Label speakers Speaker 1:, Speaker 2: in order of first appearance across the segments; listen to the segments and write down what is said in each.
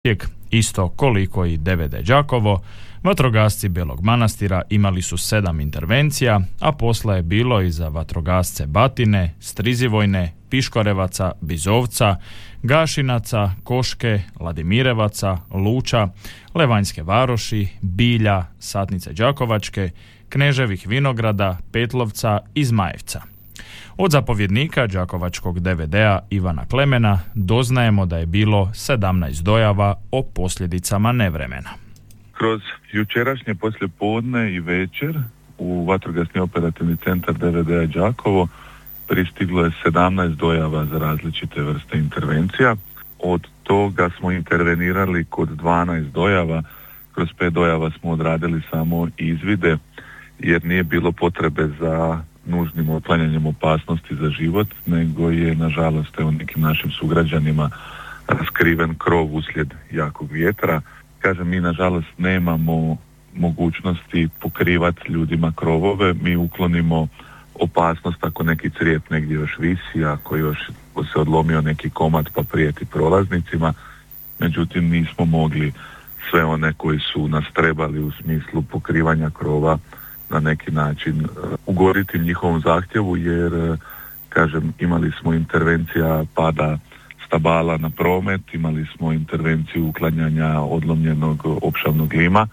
Speaker 1: isto koliko i DVD Đakovo. Vatrogasci Belog Manastira imali su 7 intervencija, a posla je bilo i za vatrogasce Batine, Strizivojne, Piškorevaca, Bizovca, Gašinaca, Koške, Ladimirevaca, Luča, Levanjske Varoši, Bilja, Satnice Đakovačke, Kneževih Vinograda, Petlovca i Zmajevca. Od zapovjednika đakovačkog DVD-a Ivana Klemena doznajemo da je bilo 17 dojava o posljedicama nevremena.
Speaker 2: Kroz jučerašnje poslijepodne i večer u vatrogasni operativni centar DVD-a Đakovo pristiglo je 17 dojava za različite vrste intervencija. Od toga smo intervenirali kod 12 dojava. Kroz 5 dojava smo odradili samo izvide jer nije bilo potrebe za nužnim otklanjanjem opasnosti za život, nego je nažalost nekim našim sugrađanima raskriven krov uslijed jakog vjetra. Kažem, mi nažalost nemamo mogućnosti pokrivati ljudima krovove, mi uklonimo opasnost ako neki crijep negdje još visi, ako još se odlomio neki komad pa prijeti prolaznicima, međutim nismo mogli sve one koji su nas trebali u smislu pokrivanja krova na neki način ugoditi njihovom zahtjevu, jer kažem, imali smo intervencija pada stabala na promet, imali smo intervenciju uklanjanja odlomljenog opšavnog lima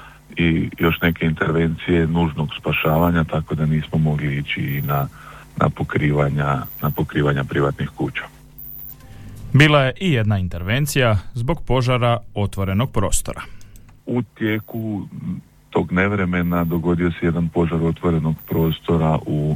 Speaker 2: i još neke intervencije nužnog spašavanja, tako da nismo mogli ići i na pokrivanja privatnih kuća.
Speaker 1: Bila je i jedna intervencija zbog požara otvorenog prostora.
Speaker 2: U tijeku tog nevremena dogodio se jedan požar otvorenog prostora u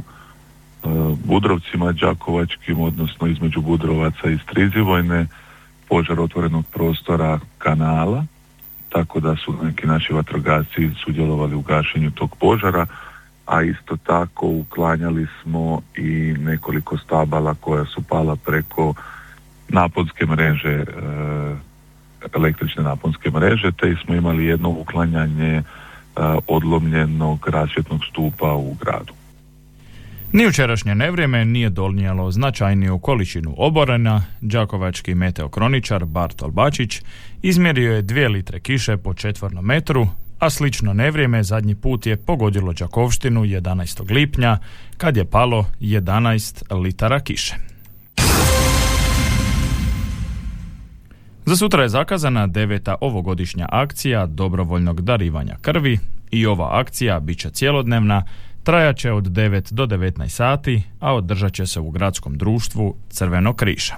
Speaker 2: Budrovcima đakovačkim, odnosno između Budrovaca i Strizivojne, požar otvorenog prostora kanala, tako da su neki naši vatrogasci sudjelovali u gašenju tog požara, a isto tako uklanjali smo i nekoliko stabala koja su pala preko naponske mreže, električne naponske mreže, te smo imali jedno uklanjanje odlomljenog rasvjetnog stupa u gradu.
Speaker 1: Ni jučerašnje nevrijeme nije donijelo značajniju količinu oborena. Đakovački meteokroničar Bartol Bačić izmjerio je 2 litre kiše po četvornom metru, a slično nevrijeme zadnji put je pogodilo Đakovštinu 11. lipnja kad je palo 11 litara kiše. Za sutra je zakazana 9. ovogodišnja akcija dobrovoljnog darivanja krvi i ova akcija bit će cjelodnevna, trajaće od 9 do 19 sati, a održat će se u gradskom društvu Crvenog križa.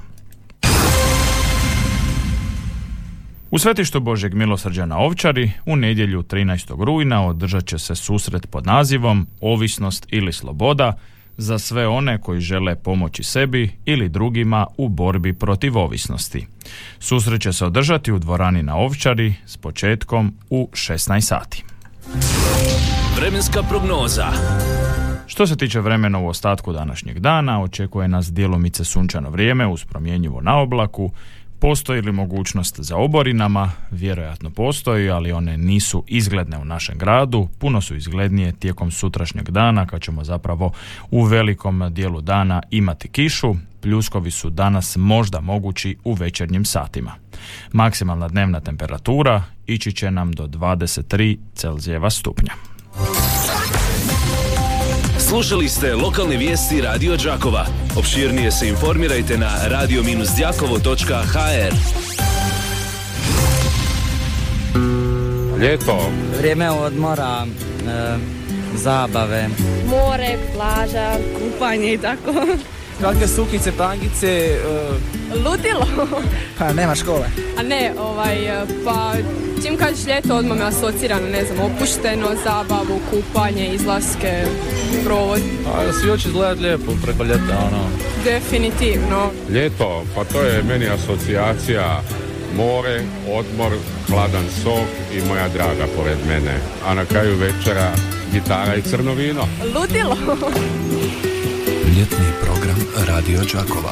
Speaker 1: U Svetištu Božjeg milosrđa na Ovčari u nedjelju 13. rujna održat će se susret pod nazivom Ovisnost ili sloboda za sve one koji žele pomoći sebi ili drugima u borbi protiv ovisnosti. Susret će se održati u dvorani na Ovčari s početkom u 16 sati.
Speaker 3: Vremenska prognoza.
Speaker 1: Što se tiče vremena u ostatku današnjeg dana, očekuje nas djelomice sunčano vrijeme uz promjenjivo na oblaku. Postoji li mogućnost za oborinama? Vjerojatno postoji, ali one nisu izgledne u našem gradu. Puno su izglednije tijekom sutrašnjeg dana, kad ćemo zapravo u velikom dijelu dana imati kišu. Pljuskovi su danas možda mogući u večernjim satima. Maksimalna dnevna temperatura ići će nam do 23 Celzijeva stupnja.
Speaker 3: Slušali ste lokalne vijesti Radio Đakova. Opširnije se informirajte na radio-đakovo.hr.
Speaker 4: Ljeto. Vrijeme odmora, zabave.
Speaker 5: More, plaža, kupanje i tako.
Speaker 6: Kratke suknjice, tangice.
Speaker 5: Ludilo.
Speaker 6: Pa nema škole.
Speaker 5: A ne, pa čim kažeš ljeto odmah me asocira na, ne znam, opušteno, zabavu, kupanje, izlaske, provod.
Speaker 4: A svi hoće izgledati lijepo preko ljeta, ono.
Speaker 5: Definitivno.
Speaker 7: Ljeto, pa to je meni asocijacija more, odmor, hladan sok i moja draga pored mene. A na kraju večera gitara i crno vino.
Speaker 5: Ludilo.
Speaker 3: Ljetni program Radio Đakova.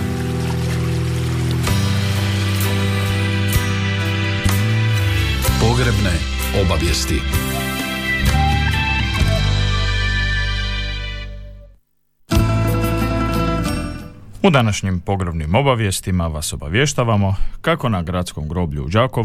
Speaker 3: Pogrebne obavijesti.
Speaker 1: U današnjim pogrebnim obavijestima vas obavještavamo kako na gradskom groblju u Đakovu